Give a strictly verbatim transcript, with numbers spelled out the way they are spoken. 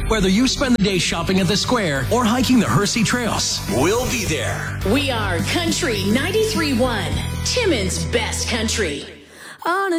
Whether you spend the day shopping at the square or hiking the Hersey Trails, we'll be there. We are Country ninety-three point one, Timmins Best Country. On a